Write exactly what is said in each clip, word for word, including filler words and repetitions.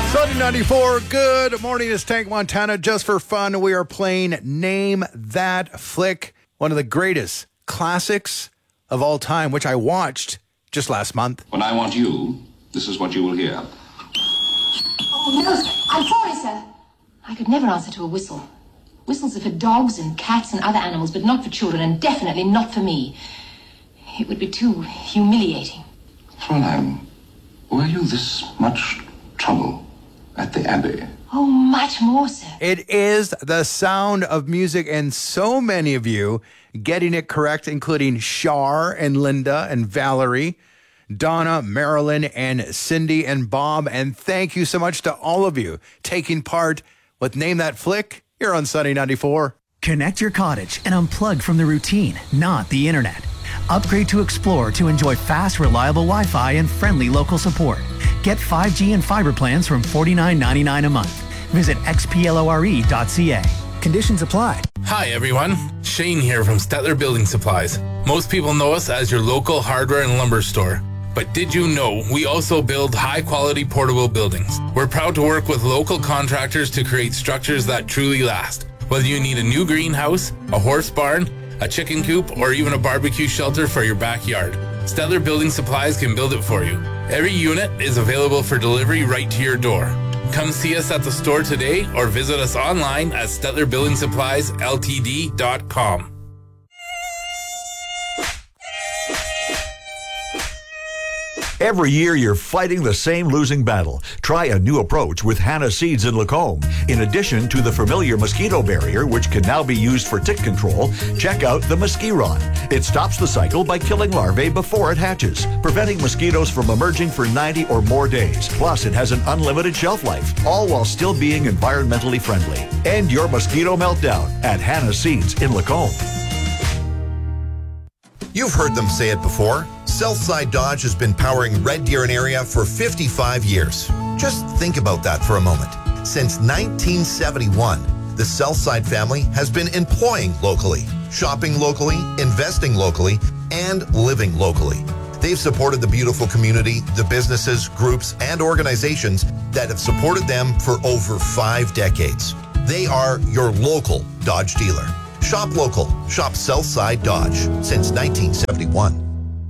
Sunny ninety-four, good morning. It's Tank Montana. Just for fun, we are playing Name That Flick, one of the greatest classics of all time, which I watched just last month. When I want you, this is what you will hear. Oh, no, sir. I'm sorry, sir. I could never answer to a whistle. Whistles are for dogs and cats and other animals, but not for children, and definitely not for me. It would be too humiliating. Fräulein, were you this much trouble at the Abbey? Oh, much more, sir. It is The Sound of Music, and so many of you getting it correct, including Shar and Linda and Valerie, Donna, Marilyn, and Cindy and Bob. And thank you so much to all of you taking part with Name That Flick here on Sunny ninety-four. Connect your cottage and unplug from the routine, not the internet. Upgrade to Explore to enjoy fast, reliable Wi-Fi and friendly local support. Get five G and fiber plans from forty-nine ninety-nine a month. Visit x p lore dot c a. Conditions apply. Hi everyone, Shane here from Stettler Building Supplies. Most people know us as your local hardware and lumber store. But did you know we also build high-quality portable buildings? We're proud to work with local contractors to create structures that truly last. Whether you need a new greenhouse, a horse barn, a chicken coop, or even a barbecue shelter for your backyard, Stettler Building Supplies can build it for you. Every unit is available for delivery right to your door. Come see us at the store today or visit us online at stettler building supplies l t d dot com. Every year, you're fighting the same losing battle. Try a new approach with Hannah Seeds in Lacombe. In addition to the familiar mosquito barrier, which can now be used for tick control, check out the Mosquiron. It stops the cycle by killing larvae before it hatches, preventing mosquitoes from emerging for ninety or more days. Plus, it has an unlimited shelf life, all while still being environmentally friendly. End your mosquito meltdown at Hannah Seeds in Lacombe. You've heard them say it before. Southside Dodge has been powering Red Deer and area for fifty-five years. Just think about that for a moment. Since nineteen seventy-one, the Southside family has been employing locally, shopping locally, investing locally, and living locally. They've supported the beautiful community, the businesses, groups, and organizations that have supported them for over five decades. They are your local Dodge dealer. Shop local. Shop Southside Dodge since nineteen seventy-one.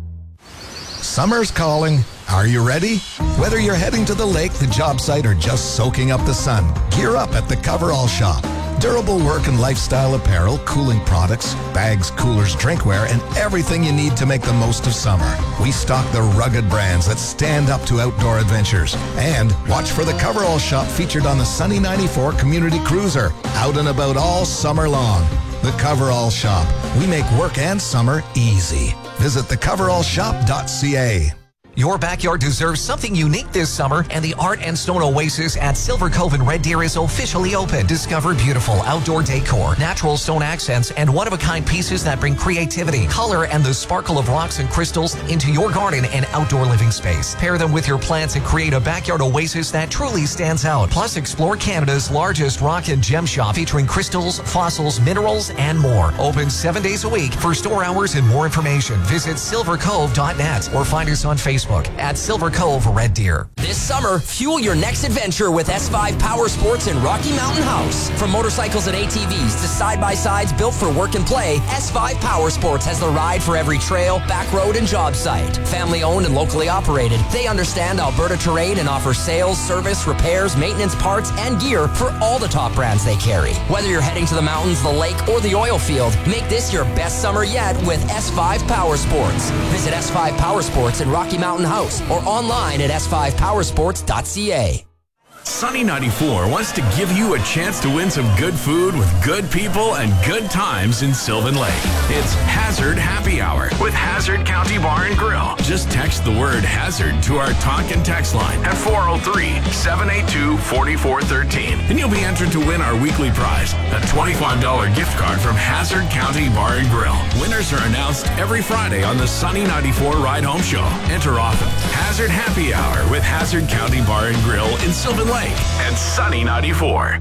Summer's calling. Are you ready? Whether you're heading to the lake, the job site, or just soaking up the sun, gear up at the Coverall Shop. Durable work and lifestyle apparel, cooling products, bags, coolers, drinkware, and everything you need to make the most of summer. We stock the rugged brands that stand up to outdoor adventures. And watch for the Coverall Shop featured on the Sunny ninety-four Community Cruiser, out and about all summer long. The Coverall Shop. We make work and summer easy. Visit the coverall shop dot c a. Your backyard deserves something unique this summer, and the Art and Stone Oasis at Silver Cove in Red Deer is officially open. Discover beautiful outdoor decor, natural stone accents, and one-of-a-kind pieces that bring creativity, color, and the sparkle of rocks and crystals into your garden and outdoor living space. Pair them with your plants and create a backyard oasis that truly stands out. Plus, explore Canada's largest rock and gem shop featuring crystals, fossils, minerals, and more. Open seven days a week. For store hours and more information, visit silver cove dot net or find us on Facebook at Silver Cove Red Deer. This summer, fuel your next adventure with S five Power Sports and Rocky Mountain House. From motorcycles and A T Vs to side-by-sides built for work and play, S five Power Sports has the ride for every trail, back road, and job site. Family owned and locally operated, they understand Alberta terrain and offer sales, service, repairs, maintenance, parts, and gear for all the top brands they carry. Whether you're heading to the mountains, the lake, or the oil field, make this your best summer yet with S five Power Sports. Visit S five Power Sports in Rocky Mountain House or online at s five power sports dot c a. Sunny ninety-four wants to give you a chance to win some good food with good people and good times in Sylvan Lake. It's Hazard Happy Hour with Hazard County Bar and Grill. Just text the word Hazard to our talk and text line at four oh three, seven eight two, four four one three, and you'll be entered to win our weekly prize, a twenty-five dollars gift card from Hazard County Bar and Grill. Winners are announced every Friday on the Sunny ninety-four Ride Home Show. Enter often. Hazard Happy Hour with Hazard County Bar and Grill in Sylvan Lake and Sunny ninety-four.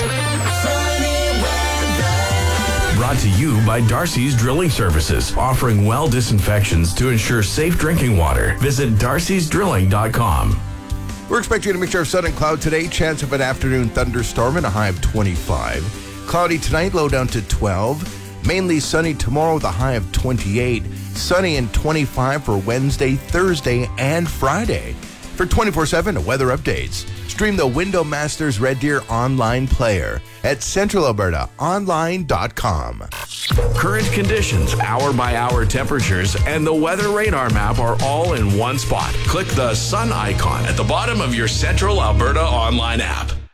Brought to you by Darcy's Drilling Services, offering well disinfections to ensure safe drinking water. Visit darcys drilling dot com. We're expecting a mixture of sun and cloud today. Chance of an afternoon thunderstorm and a high of twenty-five. Cloudy tonight, low down to twelve. Mainly sunny tomorrow with a high of twenty-eight. Sunny and twenty-five for Wednesday, Thursday, and Friday. For twenty-four seven weather updates, stream the Window Masters Red Deer online player at central alberta online dot com. Current conditions, hour-by-hour temperatures, and the weather radar map are all in one spot. Click the sun icon at the bottom of your Central Alberta online app.